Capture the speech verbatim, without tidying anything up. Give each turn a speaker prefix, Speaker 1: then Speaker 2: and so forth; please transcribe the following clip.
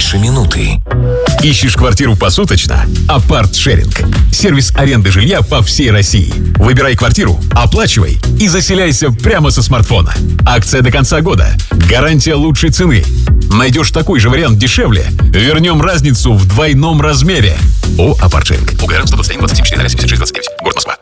Speaker 1: меньше минуты.
Speaker 2: Ищешь квартиру посуточно? Апарт-шеринг. Сервис аренды жилья по всей России. Выбирай квартиру, оплачивай и заселяйся прямо со смартфона. Акция до конца года. Гарантия лучшей цены. Найдешь такой же вариант дешевле? Вернем разницу в двойном размере. О, Апарт-шеринг. УГР сто двадцать один двадцать семь четыре семьдесят шесть двадцать девять. Город Москва.